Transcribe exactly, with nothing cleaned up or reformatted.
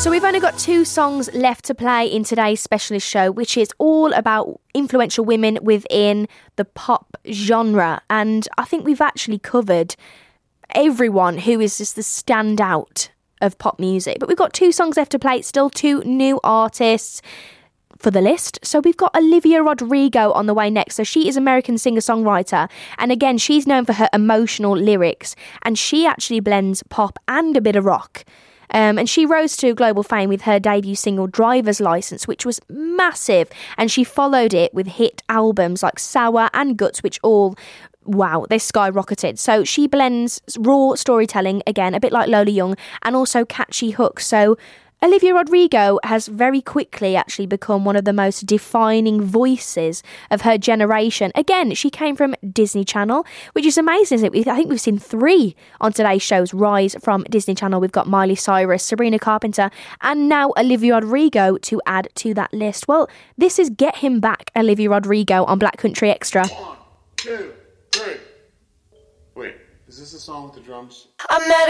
So we've only got two songs left to play in today's specialist show, which is all about influential women within the pop genre. And I think we've actually covered everyone who is just the standout of pop music. But we've got two songs left to play, still two new artists for the list. So we've got Olivia Rodrigo on the way next. So she is an American singer-songwriter, and again, she's known for her emotional lyrics, and she actually blends pop and a bit of rock. Um, and she rose to global fame with her debut single Driver's License, which was massive, and she followed it with hit albums like Sour and Guts, which all, wow, they skyrocketed. So she blends raw storytelling, again, a bit like Lola Young, and also catchy hooks. So Olivia Rodrigo has very quickly actually become one of the most defining voices of her generation. Again, she came from Disney Channel, which is amazing, isn't it? I think we've seen three on today's shows rise from Disney Channel. We've got Miley Cyrus, Sabrina Carpenter, and now Olivia Rodrigo to add to that list. Well, this is Get Him Back, Olivia Rodrigo on Black Country Extra. One, two, three. Wait, is this the song with the drums? I met